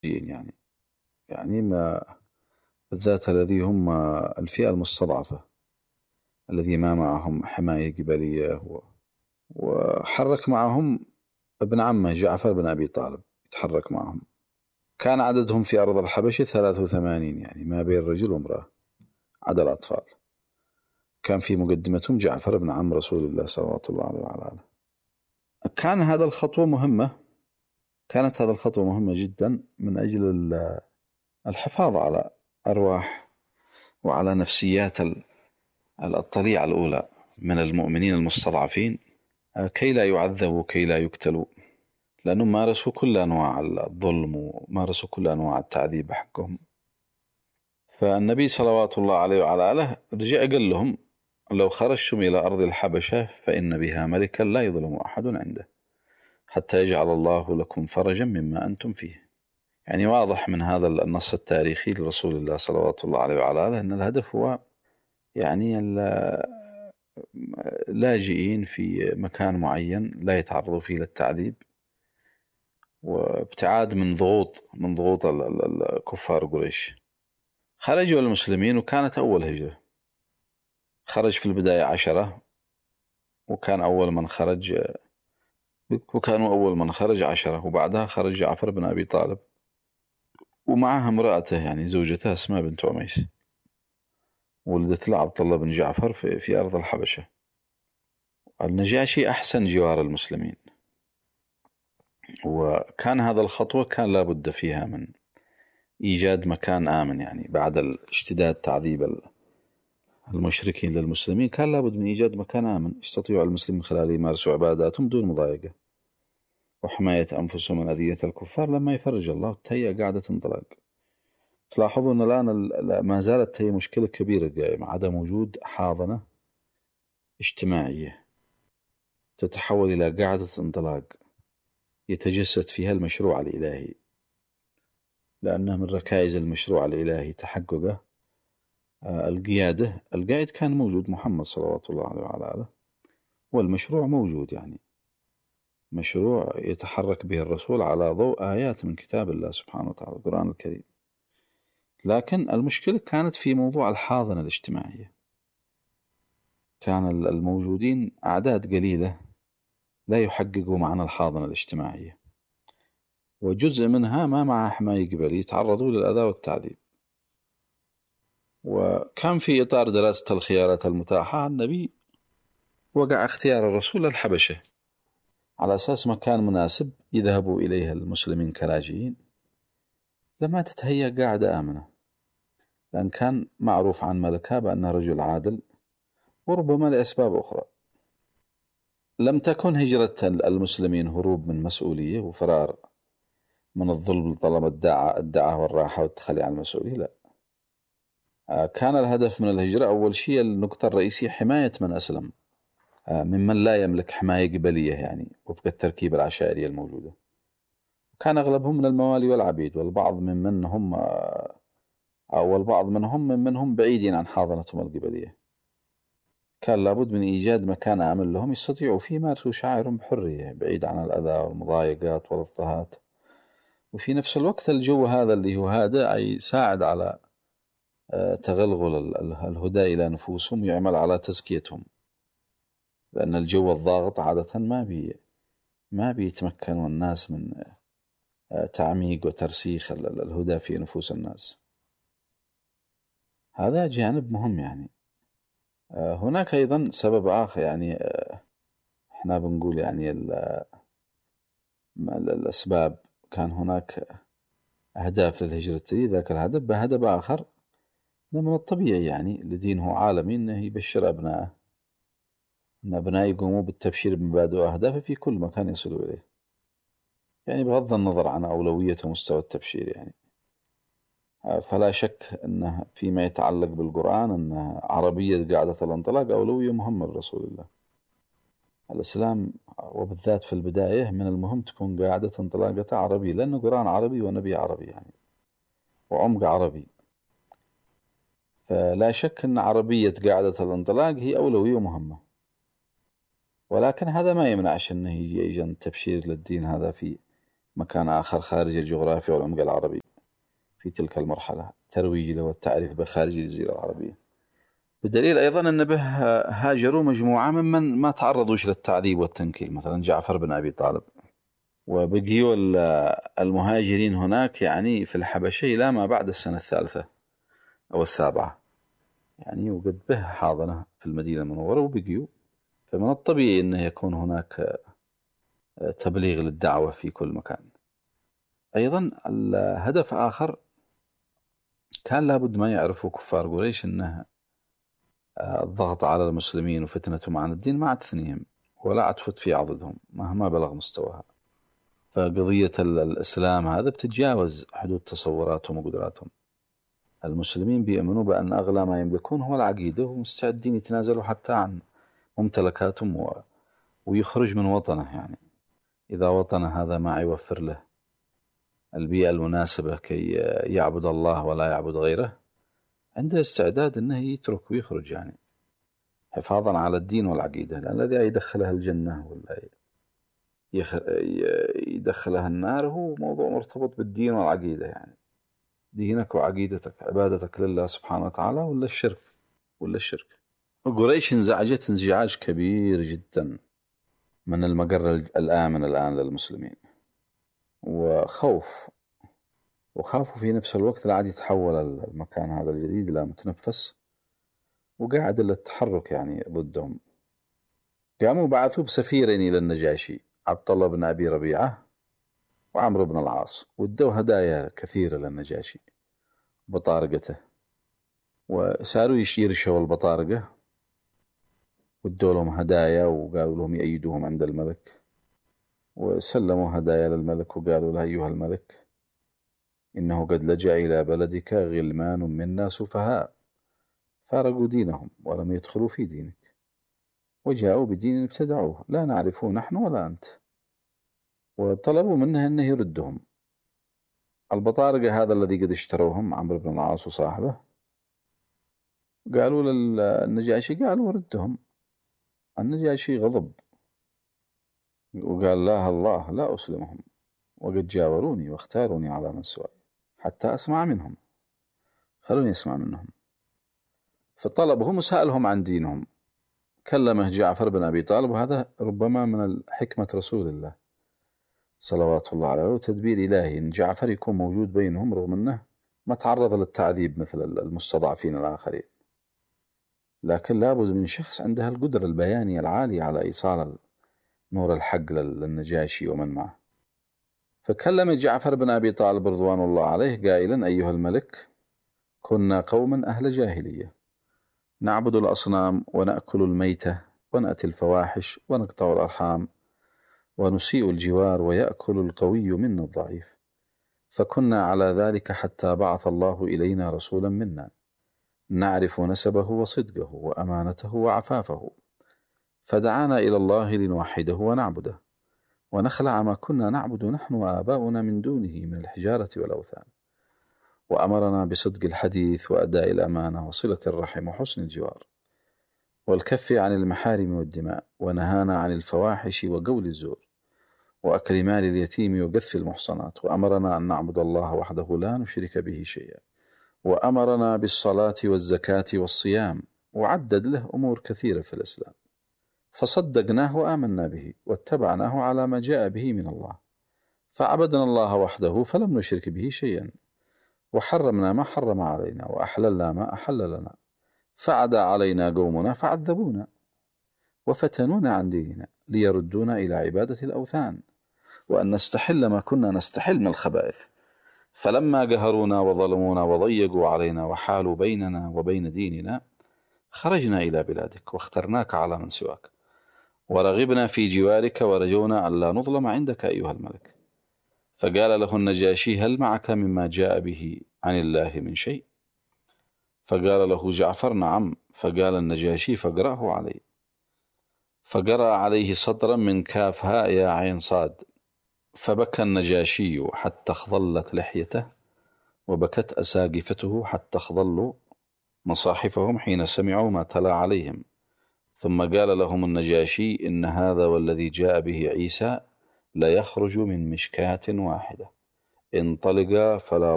يعني ما بالذات الذي هم الفئة المستضعفة الذي ما معهم حماية قبلية، وحرك معهم ابن عمه جعفر بن أبي طالب يتحرك معهم. كان عددهم في أرض الحبشة 83، يعني ما بين رجل وامرأة عدا الأطفال. كان في مقدمتهم جعفر بن عم رسول الله صلوات الله عليه وعلى آله. كانت هذه الخطوة مهمة جدا من أجل الحفاظ على أرواح وعلى نفسيات الطليعة الأولى من المؤمنين المستضعفين، كي لا يعذبوا كي لا يقتلوا، لأنهم مارسوا كل أنواع الظلم ومارسوا كل أنواع التعذيب حقهم. فالنبي صلوات الله عليه وعلى آله رجع قال لهم: لو خرجتم إلى أرض الحبشة فإن بها ملكا لا يظلم أحد عنده حتى يجعل الله لكم فرجا مما أنتم فيه. يعني واضح من هذا النص التاريخي لرسول الله صلوات الله عليه وعلى آله أن الهدف هو يعني اللاجئين في مكان معين لا يتعرضوا فيه للتعذيب، وابتعاد من ضغوط الكفار قريش. خرجوا المسلمين، وكانت أول هجرة. خرج في البداية 10، وكانوا أول من خرج 10، وبعدها خرج جعفر بن أبي طالب ومعها امرأته، يعني زوجته أسماء بنت عميس، ولدت له عبد الله بن جعفر في أرض الحبشة. النجاشي أحسن جوار المسلمين، وكان هذا الخطوة كان لابد فيها من إيجاد مكان آمن. يعني بعد اشتداد تعذيب المشركين للمسلمين كان لابد من إيجاد مكان آمن يستطيع المسلمين خلاله يمارسوا عباداتهم دون مضايقة، وحماية أنفسهم من أذية الكفار لما يفرج الله. تهيأ قاعدة انطلاق. تلاحظوا أن الآن ما زالت هي مشكلة كبيرة قائمة، عدم وجود حاضنة اجتماعية تتحول إلى قاعدة انطلاق يتجسد فيها المشروع الإلهي، لأنه من ركائز المشروع الإلهي تحققه القائد كان موجود محمد صلوات الله عليه وعلى آله، والمشروع موجود، يعني مشروع يتحرك به الرسول على ضوء آيات من كتاب الله سبحانه وتعالى القرآن الكريم. لكن المشكلة كانت في موضوع الحاضنة الاجتماعية. كان الموجودين أعداد قليلة لا يحققوا معنى الحاضنة الاجتماعية، وجزء منها ما مع حماية قبلية يتعرضوا للأذى والتعذيب. وكان في إطار دراسة الخيارات المتاحة النبي وقع اختيار الرسول الحبشة على أساس مكان مناسب يذهبوا إليها المسلمين كلاجئين لما تتهيأ قاعدة آمنة، لأن كان معروف عن ملكها بأنه رجل عادل، وربما لأسباب أخرى. لم تكن هجرة المسلمين هروب من مسؤولية وفرار من الظلم لطلب الدعاء والراحة والتخلي عن المسؤولية، لا. كان الهدف من الهجرة أول شيء النقطة الرئيسية حماية من أسلم ممن لا يملك حماية قبلية، يعني وفق التركيبة العشائرية الموجودة. كان أغلبهم من الموالي والعبيد، والبعض منهم بعيدين عن حاضنتهم القبلية. كان لابد من إيجاد مكان آمن لهم يستطيعوا فيه يمارسوا شعائرهم بحرية بعيد عن الأذى والمضايقات والاضطهاد، وفي نفس الوقت الجو هذا اللي هو هادئ يساعد على تغلغل الهدى إلى نفوسهم، يعمل على تزكيتهم، لأن الجو الضاغط عادة ما بيتمكن الناس من تعميق وترسيخ الهدى في نفوس الناس. هذا جانب مهم. يعني هناك أيضا سبب آخر، يعني احنا بنقول يعني الأسباب. كان هناك أهداف للهجرة، ذاك الهدف بهدف آخر من الطبيعي يعني لدينه عالمي أنه يبشر أبنائه، أن أبنائه يقوموا بالتبشير بمبادئ وأهدافه في كل مكان يصلوا إليه، يعني بغض النظر عن أولوية ومستوى التبشير. يعني فلا شك أنه فيما يتعلق بالقرآن أن عربية قاعدة الانطلاق أولوية مهمة لرسول الله. الإسلام وبالذات في البداية من المهم تكون قاعدة انطلاقة عربي، لأنه قرآن عربي ونبي عربي يعني وعمق عربي. فلا شك أن عربية قاعدة الانطلاق هي أولوية مهمة، ولكن هذا ما يمنعش أنه يجي التبشير للدين هذا في مكان آخر خارج الجغرافيا والعمق العربي في تلك المرحلة، ترويج له والتعريف بخارج الجزيرة العربية. بدليل أيضا أن به هاجروا مجموعة ممن ما تعرضوش للتعذيب والتنكيل، مثلا جعفر بن أبي طالب. وبقيوا المهاجرين هناك يعني في الحبشة إلى ما بعد السنة 3 أو 7 يعني، وقد به حاضنة في المدينة المنورة وبقيوا. فمن الطبيعي أنه يكون هناك تبليغ للدعوة في كل مكان. أيضا الهدف آخر كان لابد ما يعرفوا كفار قريش أنه الضغط على المسلمين وفتنتهم عن الدين ما تثنيهم ولا عتفت في عضدهم مهما بلغ مستواها. فقضية الإسلام هذا بتتجاوز حدود تصوراتهم وقدراتهم. المسلمين بيؤمنوا بأن أغلى ما يملكون هو العقيدة، ومستعدين يتنازلوا حتى عن ممتلكاتهم ويخرج من وطنه، يعني إذا وطنه هذا ما يوفر له البيئة المناسبة كي يعبد الله ولا يعبد غيره، عنده استعداد أنه يترك ويخرج، يعني حفاظا على الدين والعقيدة. لأن الذي يدخلها الجنة ولا يدخلها النار هو موضوع مرتبط بالدين والعقيدة، يعني دينك وعقيدتك، عبادتك لله سبحانه وتعالى ولا الشرك. قريش انزعجت انزعاج كبير جدا من المقر الآمن الآن للمسلمين، وخافوا في نفس الوقت لا عاد يتحول المكان هذا الجديد إلى متنفس وقاعد للتحرك يعني ضدهم. قاموا بعثوا بسفيرين إلى النجاشي، عبد الله بن أبي ربيعة وعمرو بن العاص، ودوا هدايا كثيرة للنجاشي بطارقته، وساروا يرشوا البطارقة ودوا لهم هدايا وقالوا لهم يأيدوهم عند الملك، وسلموا هدايا للملك وقالوا له أيها الملك إنه قد لجأ إلى بلدك غلمان منا سفهاء فارقوا دينهم ولم يدخلوا في دينك وجاءوا بدين ابتدعوه لا نعرفه نحن ولا أنت، وطلبوا منه أنه يردهم. البطارقة هذا الذي قد اشتروهم عمرو بن العاص وصاحبه قالوا للنجاشي قالوا ردهم. النجاشي غضب وقال لا الله لا أسلمهم وقد جاوروني واختاروني على من سواي حتى أسمع منهم، خلوني أسمع منهم. فطلبهم وسألهم عن دينهم. كلمه جعفر بن أبي طالب، وهذا ربما من حكمة رسول الله صلوات الله عليه وتدبير إلهي إن جعفر يكون موجود بينهم رغم أنه ما تعرض للتعذيب مثل المستضعفين الآخرين، لكن لابد من شخص عنده القدرة البيانية العالية على إيصال نور الحق للنجاشي ومن معه. فكلم جعفر بن أبي طالب رضوان الله عليه قائلا أيها الملك كنا قوما أهل جاهلية نعبد الأصنام ونأكل الميتة ونأتي الفواحش ونقطع الأرحام ونسيء الجوار ويأكل القوي منا الضعيف، فكنا على ذلك حتى بعث الله إلينا رسولا منا نعرف نسبه وصدقه وأمانته وعفافه، فدعانا إلى الله لنوحده ونعبده ونخلع ما كنا نعبد نحن وآباؤنا من دونه من الحجارة والأوثان، وأمرنا بصدق الحديث وأداء الأمانة وصلة الرحم وحسن الجوار والكف عن المحارم والدماء، ونهانا عن الفواحش وقول الزور وأكل مال اليتيم وقذف المحصنات، وأمرنا أن نعبد الله وحده لا نشرك به شيئا، وأمرنا بالصلاة والزكاة والصيام، وعدد له أمور كثيرة في الإسلام، فصدقناه وآمنا به واتبعناه على ما جاء به من الله، فعبدنا الله وحده فلم نشرك به شيئا، وحرمنا ما حرم علينا وأحللنا ما أحل لنا، فعدا علينا قومنا فعذبونا وفتنونا عن ديننا ليردونا إلى عبادة الأوثان وأن نستحل ما كنا نستحل من الخبائث، فلما قهرونا وظلمونا وضيقوا علينا وحالوا بيننا وبين ديننا خرجنا إلى بلادك واخترناك على من سواك ورغبنا في جوارك ورجونا أن لا نظلم عندك أيها الملك. فقال له النجاشي هل معك مما جاء به عن الله من شيء؟ فقال له جعفر نعم. فقال النجاشي فاقرأه علي، فقرأ عليه سطرا من كاف هاء يا عين صاد، فبكى النجاشي حتى اخضلت لحيته وبكت أساقفته حتى اخضلوا مصاحفهم حين سمعوا ما تلا عليهم، ثم قال لهم النجاشي إن هذا والذي جاء به عيسى ليخرج من مشكاة واحدة انطلقا فلا